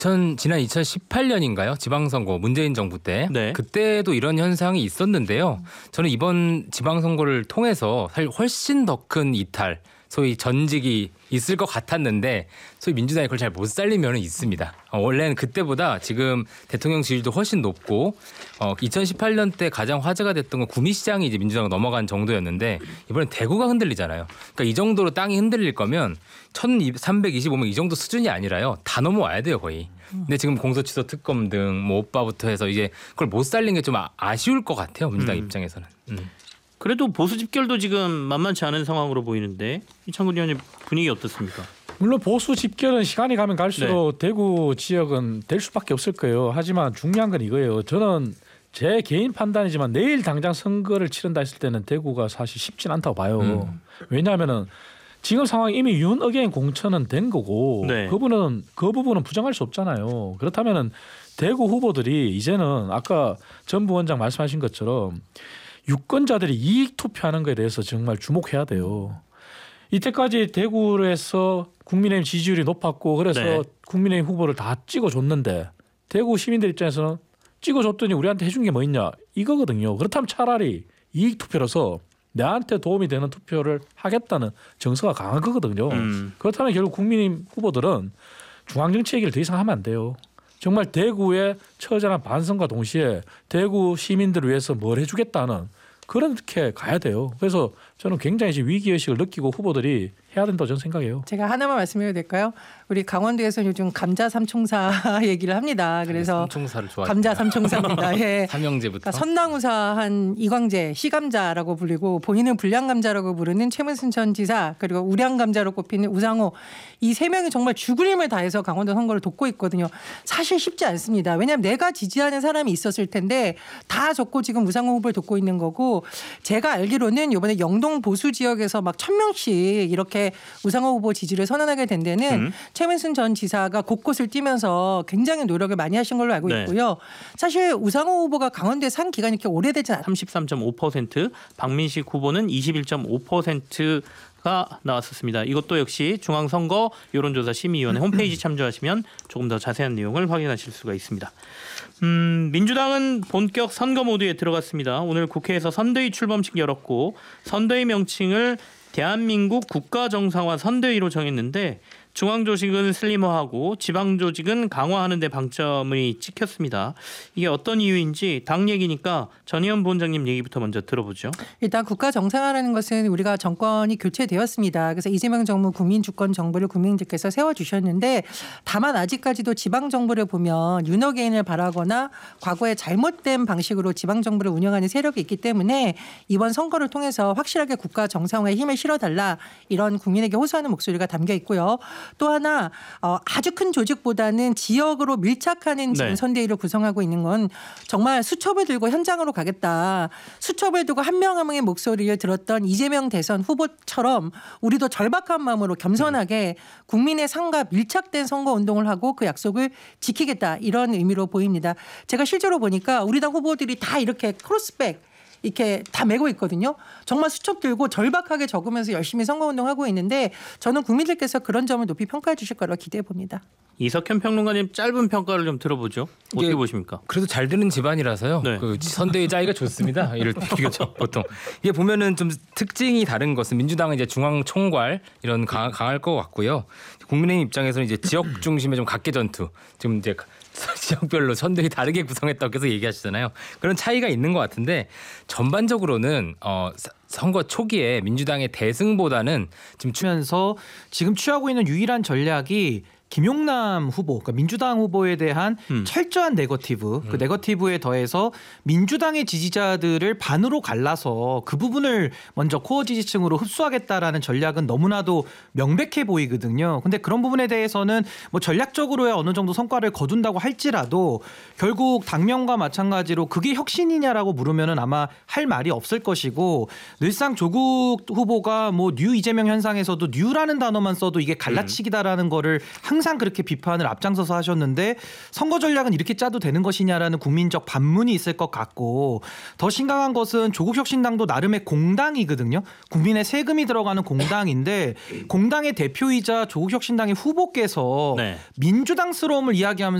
지난 2018년인가요? 지방선거 문재인 정부 때 네. 그때도 이런 현상이 있었는데요. 저는 이번 지방선거를 통해서 훨씬 더 큰 이탈, 소위 전직이 있을 것 같았는데 소위 민주당이 그걸 잘 못 살린 면은 있습니다. 원래는 그때보다 지금 대통령 지지율도 훨씬 높고 2018년 때 가장 화제가 됐던 건 구미시장이 이제 민주당 넘어간 정도였는데 이번엔 대구가 흔들리잖아요. 그러니까 이 정도로 땅이 흔들릴 거면 1325명 이 정도 수준이 아니라요. 다 넘어와야 돼요 거의. 근데 지금 공소취소 특검 등 뭐 오빠부터 해서 이제 그걸 못 살린 게 좀 아쉬울 것 같아요. 민주당 입장에서는. 그래도 보수 집결도 지금 만만치 않은 상황으로 보이는데 이창근 의원님 분위기 어떻습니까? 물론 보수 집결은 시간이 가면 갈수록 대구 지역은 될 수밖에 없을 거예요. 하지만 중요한 건 이거예요. 저는 제 개인 판단이지만 내일 당장 선거를 치른다 했을 때는 대구가 사실 쉽진 않다고 봐요. 왜냐하면은 지금 상황이 이미 윤 공천은 된 거고 그 부분은 부정할 수 없잖아요. 그렇다면은 대구 후보들이 이제는 아까 전 부원장 말씀하신 것처럼 유권자들이 이익 투표하는 것에 대해서 정말 주목해야 돼요. 이때까지 대구에서 국민의힘 지지율이 높았고 그래서 국민의힘 후보를 다 찍어줬는데 대구 시민들 입장에서는 찍어줬더니 우리한테 해준 게 뭐 있냐 이거거든요. 그렇다면 차라리 이익 투표로서 내한테 도움이 되는 투표를 하겠다는 정서가 강한 거거든요. 그렇다면 결국 국민의힘 후보들은 중앙정치 얘기를 더 이상 하면 안 돼요. 정말 대구에 처절한 반성과 동시에 대구 시민들을 위해서 뭘 해주겠다는 그렇게 가야 돼요. 그래서 저는 굉장히 위기의식을 느끼고 후보들이 해야 된다고 저는 생각해요. 제가 하나만 말씀해도 될까요? 우리 강원도에서 요즘 감자 삼총사 얘기를 합니다. 그래서 삼총사를 좋아합니다. 감자 삼총사입니다. 예. 삼형제부터. 그러니까 선당우사한 이광재 시감자라고 불리고 본인은 불량감자라고 부르는 최문순 전 지사 그리고 우량감자로 꼽히는 우상호 이 세 명이 정말 죽을 힘을 다해서 강원도 선거를 돕고 있거든요. 사실 쉽지 않습니다. 왜냐하면 내가 지지하는 사람이 있었을 텐데 다 적고 지금 우상호 후보를 돕고 있는 거고 제가 알기로는 이번에 영동 보수 지역에서 막 1000명씩 이렇게 우상호 후보 지지를 선언하게 된 데는 최문순 전 지사가 곳곳을 뛰면서 굉장히 노력을 많이 하신 걸로 알고 있고요. 사실 우상호 후보가 강원도에 산 기간이 이렇게 오래되지 않아요. 33.5%, 박민식 후보는 21.5%가 나왔었습니다. 이것도 역시 중앙선거 여론조사 심의위원회 홈페이지 참조하시면 조금 더 자세한 내용을 확인하실 수가 있습니다. 민주당은 본격 선거 모드에 들어갔습니다. 오늘 국회에서 선대위 출범식 열었고 선대위 명칭을 대한민국 국가정상화 선대위로 정했는데 중앙조직은 슬림화하고 지방조직은 강화하는 데 방점이 찍혔습니다. 이게 어떤 이유인지 당 얘기니까 전희연 부원장님 얘기부터 먼저 들어보죠. 일단 국가정상화라는 것은 우리가 정권이 교체되었습니다. 그래서 이재명 정부 국민주권정부를 국민들께서 세워주셨는데 다만 아직까지도 지방정부를 보면 윤호개인을 바라거나 과거에 잘못된 방식으로 지방정부를 운영하는 세력이 있기 때문에 이번 선거를 통해서 확실하게 국가정상화에 힘을 실어달라 이런 국민에게 호소하는 목소리가 담겨 있고요. 또 하나 아주 큰 조직보다는 지역으로 밀착하는 지금 선대위를 구성하고 있는 건 정말 수첩을 들고 현장으로 가겠다. 수첩을 두고 한 명 한 명의 목소리를 들었던 이재명 대선 후보처럼 우리도 절박한 마음으로 겸손하게 국민의 삶과 밀착된 선거운동을 하고 그 약속을 지키겠다. 이런 의미로 보입니다. 제가 실제로 보니까 우리 당 후보들이 다 이렇게 크로스백 이렇게 다 메고 있거든요. 정말 수첩 들고 절박하게 적으면서 열심히 선거운동하고 있는데 저는 국민들께서 그런 점을 높이 평가해 주실 거라고 기대해 봅니다. 이석현 평론가님 짧은 평가를 좀 들어보죠. 어떻게 보십니까? 그래도 잘 되는 집안이라서요. 그 선대위 짜기가 좋습니다. 이럴 때 보통 이게 보면은 좀 특징이 다른 것은 민주당은 이제 중앙 총괄 이런 강할 것 같고요. 국민의힘 입장에서는 이제 지역 중심의 좀 각계 전투 지금 이제 지역별로 선대위 다르게 구성했다고 계속 얘기하시잖아요. 그런 차이가 있는 것 같은데 전반적으로는 선거 초기에 민주당의 대승보다는 지금 취하고 있는 유일한 전략이 김용남 후보, 그러니까 민주당 후보에 대한 철저한 네거티브, 그 네거티브에 더해서 민주당의 지지자들을 반으로 갈라서 그 부분을 먼저 코어 지지층으로 흡수하겠다라는 전략은 너무나도 명백해 보이거든요. 근데 그런 부분에 대해서는 뭐 전략적으로야 어느 정도 성과를 거둔다고 할지라도 결국 당명과 마찬가지로 그게 혁신이냐라고 물으면은 아마 할 말이 없을 것이고 늘상 조국 후보가 뭐 뉴 이재명 현상에서도 뉴라는 단어만 써도 이게 갈라치기다라는 거를 항상 항상 그렇게 비판을 앞장서서 하셨는데 선거 전략은 이렇게 짜도 되는 것이냐라는 국민적 반문이 있을 것 같고 더 심각한 것은 조국혁신당도 나름의 공당이거든요. 국민의 세금이 들어가는 공당인데 공당의 대표이자 조국혁신당의 후보께서 네. 민주당스러움을 이야기하면서